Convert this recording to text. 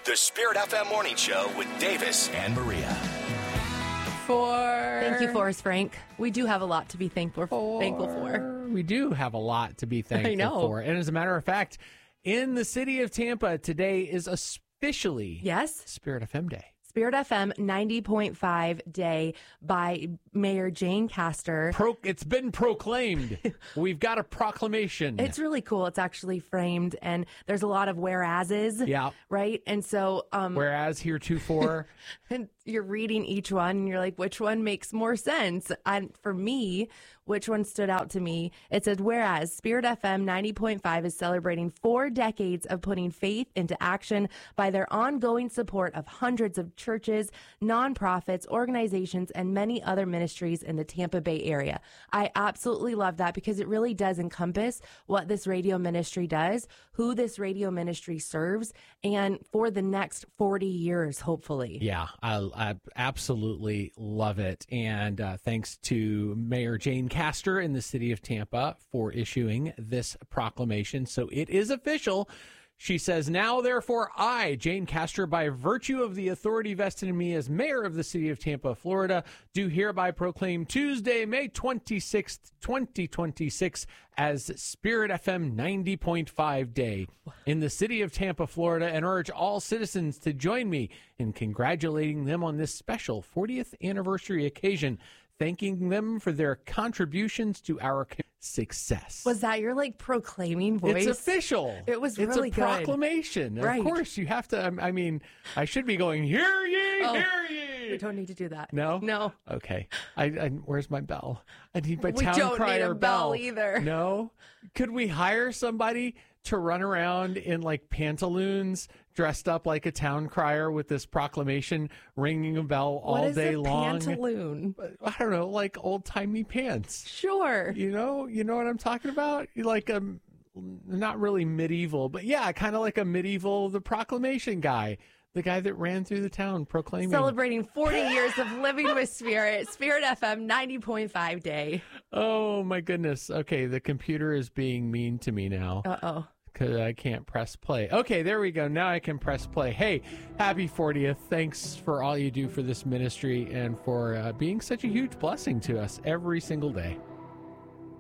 The Spirit FM Morning Show with Davis and Maria. Thank you, Forrest Frank. We do have a lot to be thankful for. We do have a lot to be thankful for. And as a matter of fact, in the city of Tampa, today is officially Spirit FM Day. Spirit FM 90.5 Day by Mayor Jane Castor. It's been proclaimed. We've got a proclamation. It's really cool. It's actually framed, and there's a lot of whereases. Yeah. Right? And so... whereas, heretofore... and you're reading each one, and you're like, which one makes more sense? And for me, which one stood out to me? It said, whereas Spirit FM 90.5 is celebrating 4 decades of putting faith into action by their ongoing support of hundreds of churches, nonprofits, organizations, and many other ministries in the Tampa Bay area. I absolutely love that because it really does encompass what this radio ministry does, who this radio ministry serves, and for the next 40 years, hopefully. Yeah, I absolutely love it. And thanks to Mayor Jane Castor in the city of Tampa for issuing this proclamation. So it is official. She says, now, therefore, I, Jane Castor, by virtue of the authority vested in me as mayor of the city of Tampa, Florida, do hereby proclaim Tuesday, May 26th, 2026, as Spirit FM 90.5 Day in the city of Tampa, Florida, and urge all citizens to join me in congratulating them on this special 40th anniversary occasion, thanking them for their contributions to our success. Was that your proclaiming voice? It's official. It was really good. It's a proclamation. Right. Of course, you have to. I mean, I should be going, hear ye, hear ye. We don't need to do that. No? No. Okay. I where's my bell? I need my town crier bell. We don't need a bell either. No? Could we hire somebody to run around in pantaloons, dressed up like a town crier with this proclamation, ringing a bell all day long? What is a pantaloon? I don't know, old-timey pants. Sure. You know what I'm talking about? Not really medieval, but yeah, kind of like a medieval, the proclamation guy. The guy that ran through the town proclaiming. Celebrating 40 years of living with Spirit. Spirit FM 90.5 Day. Oh, my goodness. Okay, the computer is being mean to me now. Uh-oh. Because I can't press play. Okay, there we go. Now I can press play. Hey, happy 40th. Thanks for all you do for this ministry and for being such a huge blessing to us every single day.